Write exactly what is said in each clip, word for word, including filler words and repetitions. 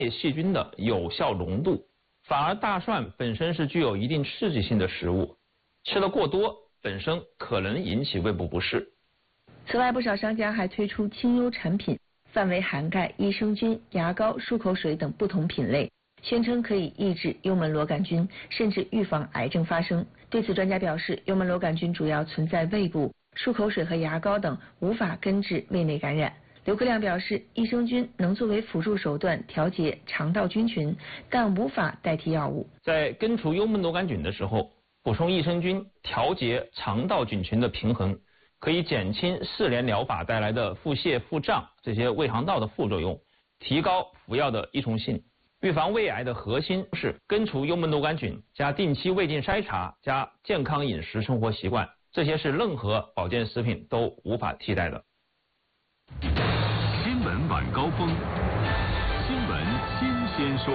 细菌的有效浓度，反而大蒜本身是具有一定刺激性的食物，吃得过多本身可能引起胃部不适。 此外，不少商家还推出清幽产品，范围涵盖益生菌、牙膏、漱口水等不同品类，宣称可以抑制幽门螺杆菌，甚至预防癌症发生。对此，专家表示，幽门螺杆菌主要存在胃部，漱口水和牙膏等无法根治胃内感染。刘克亮表示，益生菌能作为辅助手段调节肠道菌群，但无法代替药物。 在根除幽门螺杆菌的时候，补充益生菌调节肠道菌群的平衡，可以减轻四联疗法带来的腹泻、腹胀这些胃肠道的副作用，提高服药的依从性。预防胃癌的核心是根除幽门螺杆菌加定期胃镜筛查加健康饮食生活习惯，这些是任何保健食品都无法替代的。 新闻晚高峰，新闻新鲜说。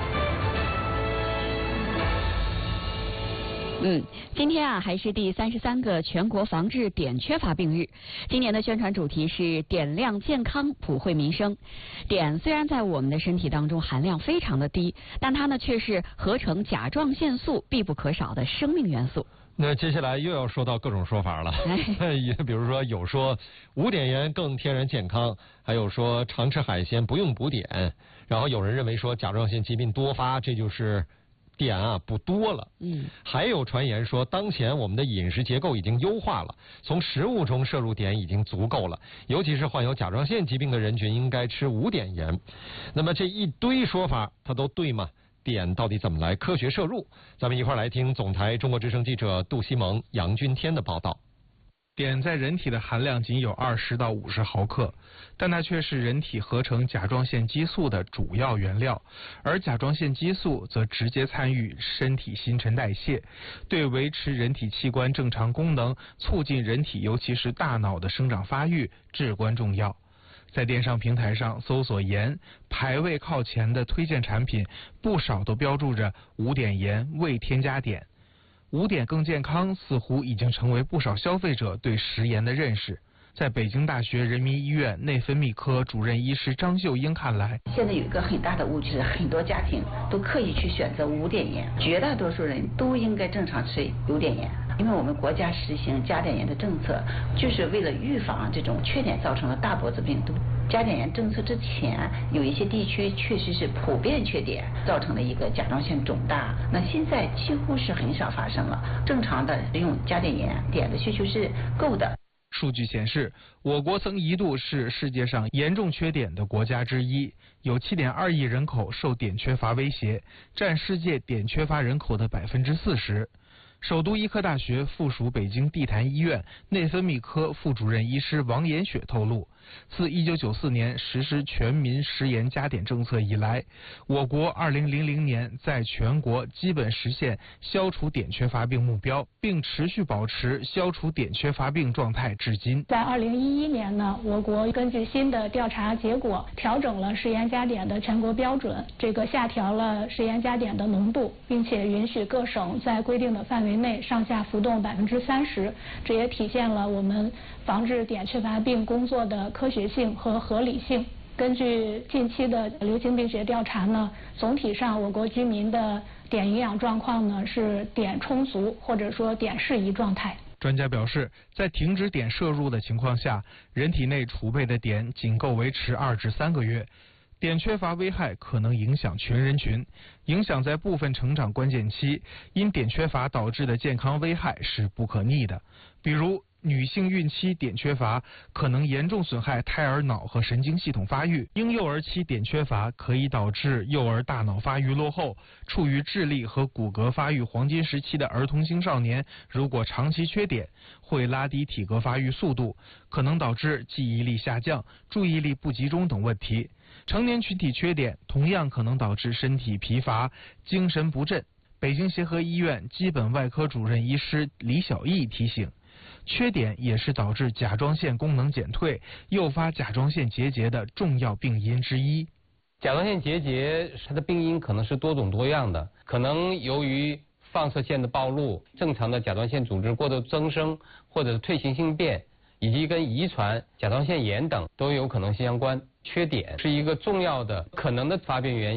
嗯，今天啊还是第三十三个全国防治碘缺乏病日。今年的宣传主题是碘量健康，普惠民生。碘虽然在我们的身体当中含量非常的低，但它呢却是合成甲状腺素必不可少的生命元素。 那接下来又要说到各种说法了，也比如说有说无碘盐更天然健康，还有说常吃海鲜不用补碘，然后有人认为说甲状腺疾病多发，这就是碘啊不多了。嗯，还有传言说当前我们的饮食结构已经优化了，从食物中摄入碘已经足够了，尤其是患有甲状腺疾病的人群应该吃无碘盐。那么这一堆说法它都对吗？碘到底怎么来科学摄入？咱们一块来听总台中国之声记者杜西蒙、杨军天的报道。 碘在人体的含量仅有二十到五十毫克，但它却是人体合成甲状腺激素的主要原料，而甲状腺激素则直接参与身体新陈代谢，对维持人体器官正常功能、促进人体尤其是大脑的生长发育至关重要。在电商平台上搜索盐，排位靠前的推荐产品不少都标注着无碘盐未添加碘。无碘更健康似乎已经成为不少消费者对食盐的认识。在北京大学人民医院内分泌科主任医师张秀英看来， 现在有一个很大的误区，很多家庭都刻意去选择无碘盐，绝大多数人都应该正常吃有碘盐。因为我们国家实行加碘盐的政策，就是为了预防这种缺碘造成的大脖子病毒。加碘盐政策之前，有一些地区确实是普遍缺碘，造成了一个甲状腺肿大。那现在几乎是很少发生了，正常的用加碘盐，碘的需求是够的。 数据显示，我国曾一度是世界上严重缺碘的国家之一，有 七点二亿人口受碘缺乏威胁，占世界碘缺乏人口的百分之四十。首都医科大学附属北京地坛医院内分泌科副主任医师王延雪透露，自一九九四年实施全民食盐加碘政策以来，我国二零零零年在全国基本实现消除碘缺乏病目标，并持续保持消除碘缺乏病状态至今。 在二零一一年呢，我国根据新的调查结果，调整了食盐加碘的全国标准，这个下调了食盐加碘的浓度，并且允许各省在规定的范围内上下浮动百分之三十，这也体现了我们防治碘缺乏病工作的科学性和合理性。根据近期的流行病学调查呢，总体上我国居民的碘营养状况呢是碘充足或者说碘适宜状态。 专家表示，在停止碘摄入的情况下，人体内储备的碘仅够维持二至三个月。碘缺乏危害可能影响全人群，影响在部分成长关键期，因碘缺乏导致的健康危害是不可逆的。比如女性孕期碘缺乏可能严重损害胎儿脑和神经系统发育，婴幼儿期碘缺乏可以导致幼儿大脑发育落后，处于智力和骨骼发育黄金时期的儿童青少年，如果长期缺碘，会拉低体格发育速度，可能导致记忆力下降、注意力不集中等问题。成年群体缺碘同样可能导致身体疲乏、精神不振。北京协和医院基本外科主任医师李小艺提醒，缺碘也是导致甲状腺功能减退、诱发甲状腺结节的重要病因之一。 甲状腺结节它的病因可能是多种多样的，可能由于放射线的暴露、正常的甲状腺组织过度增生或者退行性变， 以及跟遗传、甲状腺炎等都有可能性相关。缺碘是一个重要的可能的发病原因。